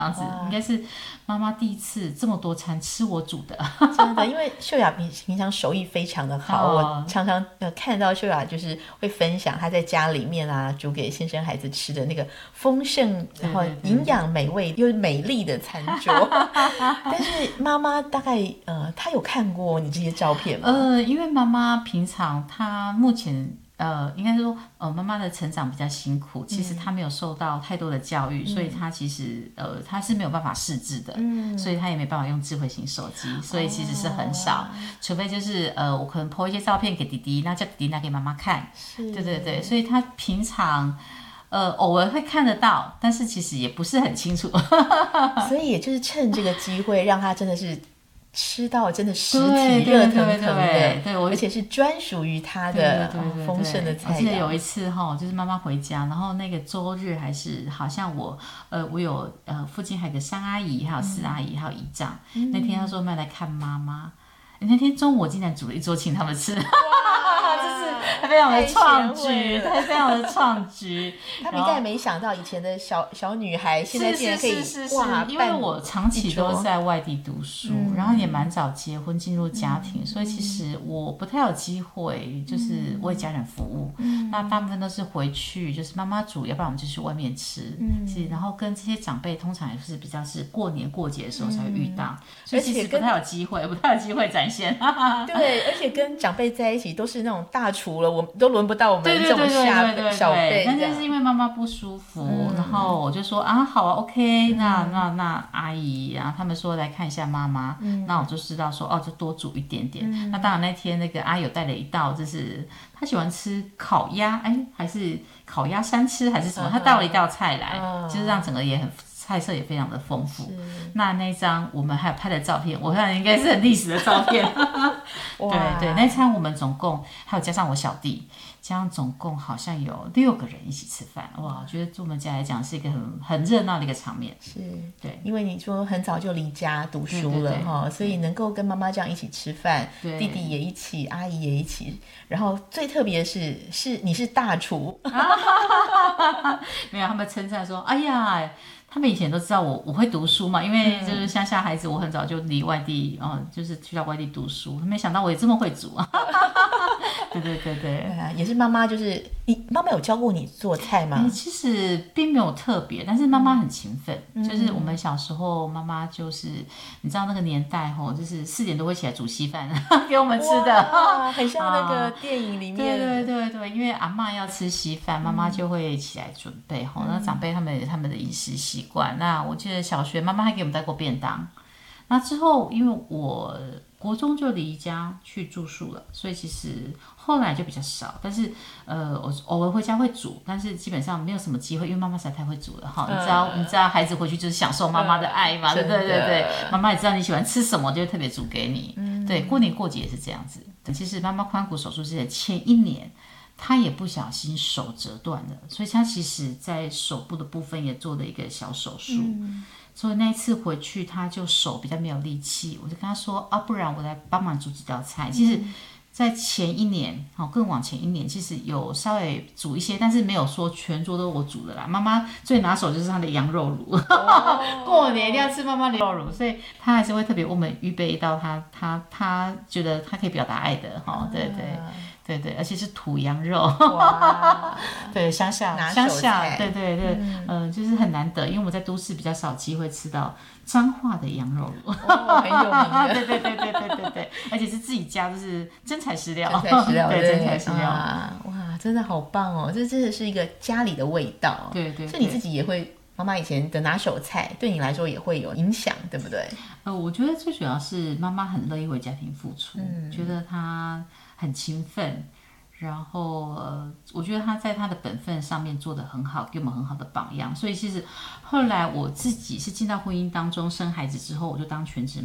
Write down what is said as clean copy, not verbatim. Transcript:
这样子应该是妈妈第一次这么多餐吃我煮的。 真的，因为秀雅平常手艺非常的好，我常常看到秀雅就是会分享她在家里面啊煮给先生孩子吃的那个丰盛然后营养美味又美丽的餐桌。但是妈妈大概她有看过你这些照片吗？ 因为妈妈平常她目前应该说，妈妈的成长比较辛苦，其实她没有受到太多的教育，所以她其实她是没有办法识字的，所以她也没办法用智慧型手机，所以其实是很少，除非就是我可能 po 一些照片给弟弟，那叫弟弟拿给妈妈看，对对对，所以她平常偶尔会看得到，但是其实也不是很清楚， 所以也就是趁这个机会，让她真的是吃到真的实体热腾腾的， 对， 而且是专属于他的丰盛的菜肴。 我记得有一次就是妈妈回家，然后那个周日还是好像我有附近还有个三阿姨，还有四阿姨，还有姨丈。那天她说我们要来看妈妈，那天中午我竟然煮了一桌请他们吃。就是非常的创举，对，非常的创举。 他们应该也没想到以前的小女孩现在竟然可以哇！ 因为我长期都在外地读书，然后也蛮早结婚进入家庭，所以其实我不太有机会就是为家人服务。那大部分都是回去就是妈妈煮，要不然我们就去外面吃。然后跟这些长辈通常也是比较是过年过节的时候才会遇到，所以其实不太有机会展现。 对，而且跟长辈在一起都是那种大厨了，我们都轮不到我们这种小辈。 但就是因为妈妈不舒服，然后我就说啊，好啊 ，OK，那阿姨，然后他们说来看一下妈妈，那我就知道说就多煮一点点。那当然那天那个阿姨有带了一道，就是她喜欢吃烤鸭，还是烤鸭三吃还是什么，她带了一道菜来，就是让整个也很。菜色也非常的丰富，那张我们还有拍的照片，我看应该是很历史的照片。对，那餐我们总共还有加上我小弟，这样总共好像有6个人一起吃饭，哇！我觉得对我们家来讲是一个很热闹的一个场面。 是，对，因为你说很早就离家读书了哈，所以能够跟妈妈这样一起吃饭，弟弟也一起，阿姨也一起，然后最特别的是你是大厨， 没有，他们称赞说，哎呀。他们以前都知道我会读书嘛，因为就是乡下孩子，我很早就离外地，就是去到外地读书，没想到我也这么会煮。对， 也是妈妈，就是你妈妈有教过你做菜吗？ 其实并没有特别，但是妈妈很勤奋，就是我们小时候妈妈就是你知道那个年代就是4点多会起来煮稀饭给我们吃的， 很像那个电影里面。 对，因为阿嬷要吃稀饭，妈妈就会起来准备那长辈他们的饮食习惯。那我记得小学妈妈还给我们带过便当。那之后因为我国中就离家去住宿了，所以其实后来就比较少。但是我偶尔回家会煮，但是基本上没有什么机会，因为妈妈实在太会煮了你知道孩子回去就是享受妈妈的爱嘛，对，妈妈也知道你喜欢吃什么，就会特别煮给你。对，过年过节也是这样子。其实妈妈髋骨手术之前前1年。他也不小心手折断了，所以他其实在手部的部分也做了一个小手术。所以那一次回去，他就手比较没有力气，我就跟他说不然我来帮忙煮几道菜。其实，在前1年，更往前1年，其实有稍微煮一些，但是没有说全桌都我煮的啦。妈妈最拿手就是她的羊肉炉，过年一定要吃妈妈的羊肉炉，所以她还是会特别为我们预备一道她觉得她可以表达爱的对，而且是土羊肉，对，乡下，对，就是很难得，因为我们在都市比较少机会吃到彰化的羊肉炉， 很有名的，对，而且是自己家，就是真材实料， 对， 真材实料， 哇，真的好棒哦，这真的是一个家里的味道， 对， 所以你自己也会。妈妈以前的拿手菜对你来说也会有影响，对不对？ 我觉得最主要是妈妈很乐意为家庭付出，觉得她很勤奋，然后我觉得她在她的本分上面做得很好，给我们很好的榜样。所以其实后来我自己是进到婚姻当中生孩子之后，我就当全职